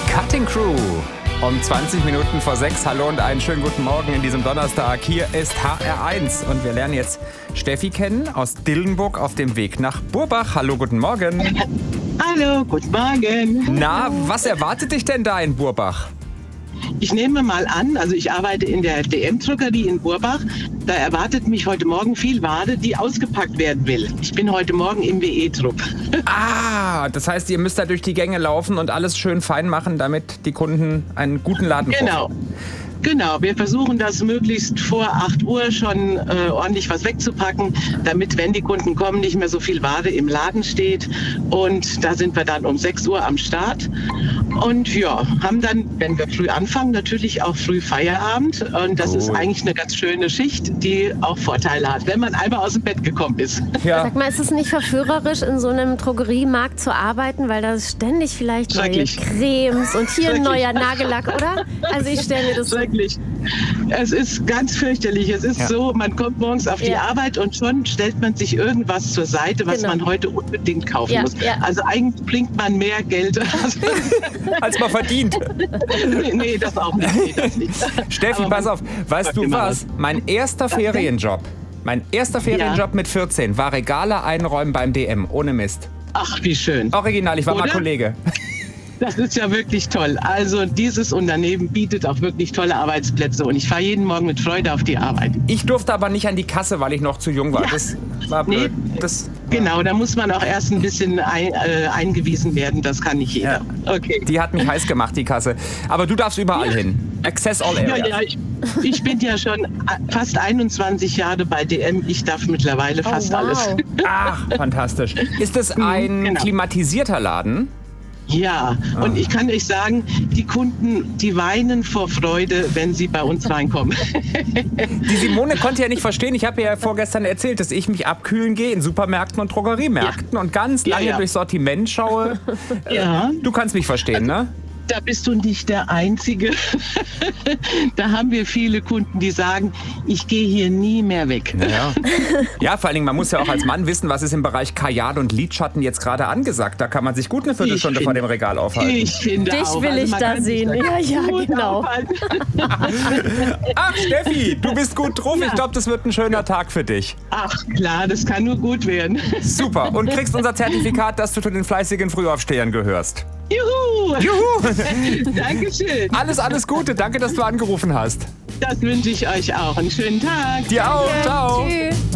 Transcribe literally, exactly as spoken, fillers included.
Cutting Crew. Um zwanzig Minuten vor sechs. Hallo und einen schönen guten Morgen in diesem Donnerstag. Hier ist H R eins und wir lernen jetzt Steffi kennen aus Dillenburg auf dem Weg nach Burbach. Hallo, guten Morgen. Hallo, guten Morgen. Na, was erwartet dich denn da in Burbach? Ich nehme mal an, also ich arbeite in der D M-Druckerie in Burbach. Da erwartet mich heute Morgen viel Ware, die ausgepackt werden will. Ich bin heute Morgen im W E-Trupp. Ah, das heißt, ihr müsst da durch die Gänge laufen und alles schön fein machen, damit die Kunden einen guten Laden bekommen. Genau. Genau, wir versuchen das möglichst vor acht Uhr schon äh, ordentlich was wegzupacken, damit, wenn die Kunden kommen, nicht mehr so viel Ware im Laden steht. Und da sind wir dann um sechs Uhr am Start. Und ja, haben dann, wenn wir früh anfangen, natürlich auch früh Feierabend. Und das cool. ist eigentlich eine ganz schöne Schicht, die auch Vorteile hat, wenn man einmal aus dem Bett gekommen ist. Ja. Sag mal, ist es nicht verführerisch, in so einem Drogeriemarkt zu arbeiten, weil da ist ständig vielleicht neue Cremes und hier ein neuer Nagellack, oder? Also ich stelle mir das so. Es ist ganz fürchterlich. Es ist ja. so, man kommt morgens auf die ja. Arbeit und schon stellt man sich irgendwas zur Seite, was genau. man heute unbedingt kaufen ja. muss. Ja. Also eigentlich bringt man mehr Geld, als man verdient. nee, nee, das auch nicht. Nee, das nicht. Steffi, pass auf, weißt du was? Mein erster Ferienjob, mein erster Ferienjob ja. mit vierzehn war Regale einräumen beim D M, ohne Mist. Ach, wie schön. Original, ich war Oder? mal Kollege. Das ist ja wirklich toll. Also dieses Unternehmen bietet auch wirklich tolle Arbeitsplätze und ich fahre jeden Morgen mit Freude auf die Arbeit. Ich durfte aber nicht an die Kasse, weil ich noch zu jung war. Ja. Das war blöd. Nee, das genau, da muss man auch erst ein bisschen ein, äh, eingewiesen werden. Das kann nicht jeder. Ja. Okay. Die hat mich heiß gemacht, die Kasse. Aber du darfst überall ja. hin. Access all areas. Ja, ja, ich, ich bin ja schon fast einundzwanzig Jahre bei D M. Ich darf mittlerweile oh, fast wow. alles. Ach, fantastisch. Ist das ein genau. klimatisierter Laden? Ja, und ich kann euch sagen, die Kunden, die weinen vor Freude, wenn sie bei uns reinkommen. Die Simone konnte ja nicht verstehen, ich habe ja vorgestern erzählt, dass ich mich abkühlen gehe in Supermärkten und Drogeriemärkten ja. und ganz lange ja, ja. durchs Sortiment schaue. Ja. Du kannst mich verstehen, ne? Da bist du nicht der Einzige. Da haben wir viele Kunden, die sagen, ich gehe hier nie mehr weg. Ja. ja, vor allen Dingen, man muss ja auch als Mann wissen, was ist im Bereich Kajal und Lidschatten jetzt gerade angesagt. Da kann man sich gut eine Viertelstunde vor dem Regal aufhalten. Ich finde Dich auch. will also ich da sehen. Ja, ja, genau. Ach, Steffi, du bist gut drauf. Ja. Ich glaube, das wird ein schöner Tag für dich. Ach klar, das kann nur gut werden. Super. Und kriegst unser Zertifikat, dass du zu den fleißigen Frühaufstehern gehörst. Juhu! Juhu! Dankeschön. Alles, alles Gute. Danke, dass du angerufen hast. Das wünsche ich euch auch. Einen schönen Tag. Dir auch. Ciao. Tschüss.